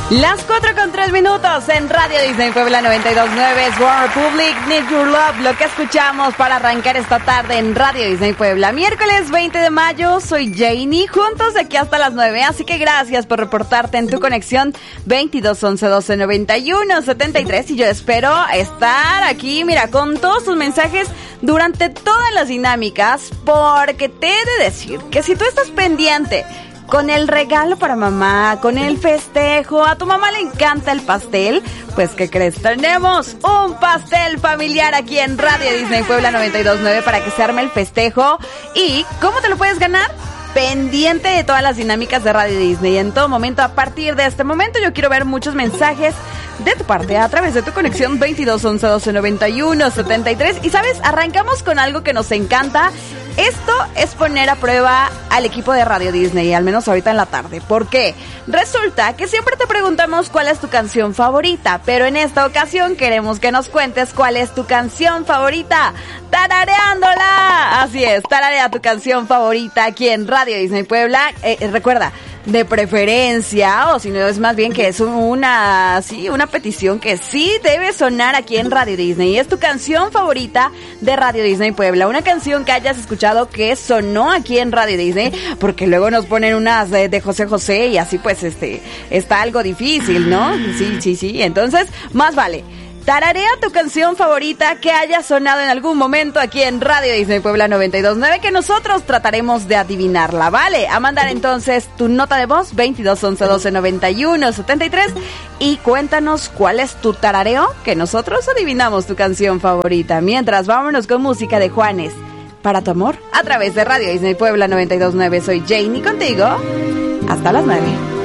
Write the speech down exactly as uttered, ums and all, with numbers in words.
Las cuatro con tres minutos en Radio Disney Puebla noventa y dos punto nueve, es One Republic, Need Your Love, lo que escuchamos para arrancar esta tarde en Radio Disney Puebla. Miércoles veinte de mayo, soy Janie, juntos de aquí hasta las nueve, así que gracias por reportarte en tu conexión veintidós once doce noventa y uno setenta y tres, y yo espero estar aquí, mira, con todos tus mensajes durante todas las dinámicas, porque te he de decir que si tú estás pendiente con el regalo para mamá, con el festejo, a tu mamá le encanta el pastel, pues ¿qué crees? Tenemos un pastel familiar aquí en Radio Disney Puebla noventa y dos punto nueve para que se arme el festejo. ¿Y cómo te lo puedes ganar? Pendiente de todas las dinámicas de Radio Disney. En todo momento, a partir de este momento, yo quiero ver muchos mensajes de tu parte a través de tu conexión veintidós once doce noventa y uno setenta y tres. Y sabes, arrancamos con algo que nos encanta. Esto es poner a prueba al equipo de Radio Disney, al menos ahorita en la tarde. ¿Por qué? Resulta que siempre te preguntamos cuál es tu canción favorita, pero en esta ocasión queremos que nos cuentes cuál es tu canción favorita, tarareándola. Así es, tararea tu canción favorita aquí en Radio Disney Puebla. Eh, recuerda, de preferencia, o si no es más bien que es una, sí, una petición que sí debe sonar aquí en Radio Disney. Es tu canción favorita de Radio Disney Puebla, una canción que hayas escuchado que sonó aquí en Radio Disney, porque luego nos ponen unas de, de José José y así pues este está algo difícil, ¿no? Sí, sí, sí, entonces más vale tararea tu canción favorita que haya sonado en algún momento aquí en Radio Disney Puebla noventa y dos punto nueve, que nosotros trataremos de adivinarla, ¿vale? A mandar entonces tu nota de voz veintidós once doce noventa y uno setenta y tres y cuéntanos cuál es tu tarareo, que nosotros adivinamos tu canción favorita. Mientras, vámonos con música de Juanes, Para tu amor, a través de Radio Disney Puebla noventa y dos punto nueve. Soy Janie contigo hasta las nueve.